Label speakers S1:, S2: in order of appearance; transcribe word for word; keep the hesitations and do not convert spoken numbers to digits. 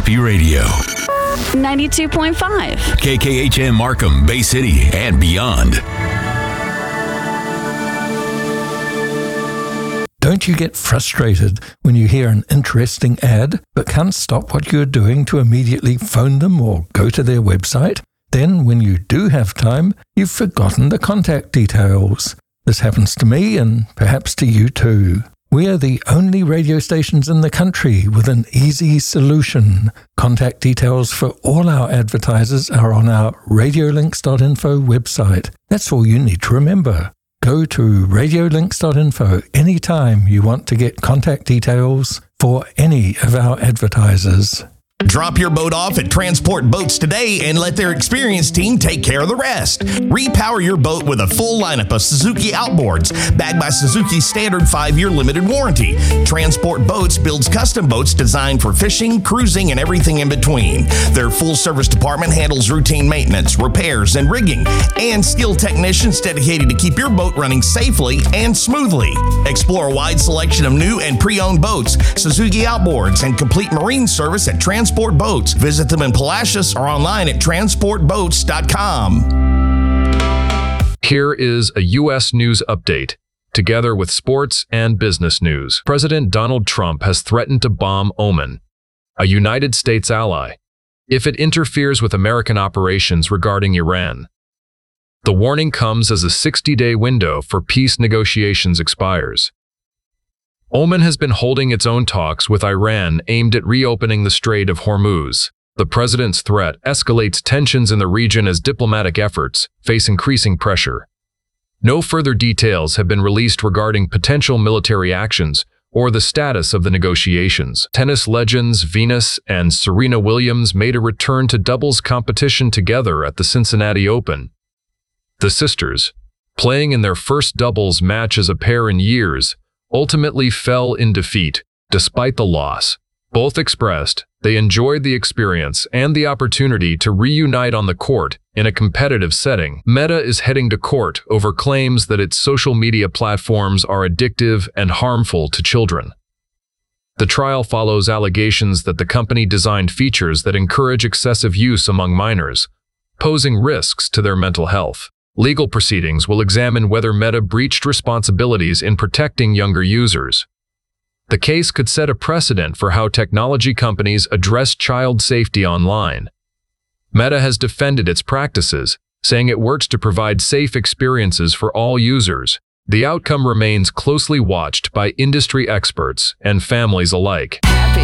S1: Happy Radio.
S2: ninety-two point five.
S1: K K H M Markham, Bay City, and beyond.
S3: Don't you get frustrated when you hear an interesting ad but can't stop what you're doing to immediately phone them or go to their website? Then, when you do have time, you've forgotten the contact details. This happens to me and perhaps to you too. We are the only radio stations in the country with an easy solution. Contact details for all our advertisers are on our radiolinks dot info website. That's all you need to remember. Go to radiolinks dot info anytime you want to get contact details for any of our advertisers.
S4: Drop your boat off at Transport Boats today and let their experienced team take care of the rest. Repower your boat with a full lineup of Suzuki outboards, backed by Suzuki's standard five-year limited warranty. Transport Boats builds custom boats designed for fishing, cruising, and everything in between. Their full-service department handles routine maintenance, repairs, and rigging, and skilled technicians dedicated to keep your boat running safely and smoothly. Explore a wide selection of new and pre-owned boats, Suzuki outboards, and complete marine service at Transport Transport Boats. Visit them in Palacios or online at transport boats dot com.
S5: Here is a U S news update, together with sports and business news. President Donald Trump has threatened to bomb Oman, a United States ally, if it interferes with American operations regarding Iran. The warning comes as a sixty-day window for peace negotiations expires. Oman has been holding its own talks with Iran aimed at reopening the Strait of Hormuz. The president's threat escalates tensions in the region as diplomatic efforts face increasing pressure. No further details have been released regarding potential military actions or the status of the negotiations. Tennis legends Venus and Serena Williams made a return to doubles competition together at the Cincinnati Open. The sisters, playing in their first doubles match as a pair in years, ultimately fell in defeat, despite the loss. Both expressed they enjoyed the experience and the opportunity to reunite on the court in a competitive setting. Meta is heading to court over claims that its social media platforms are addictive and harmful to children. The trial follows allegations that the company designed features that encourage excessive use among minors, posing risks to their mental health. Legal proceedings will examine whether Meta breached responsibilities in protecting younger users. The case could set a precedent for how technology companies address child safety online. Meta has defended its practices, saying it works to provide safe experiences for all users. The outcome remains closely watched by industry experts and families alike.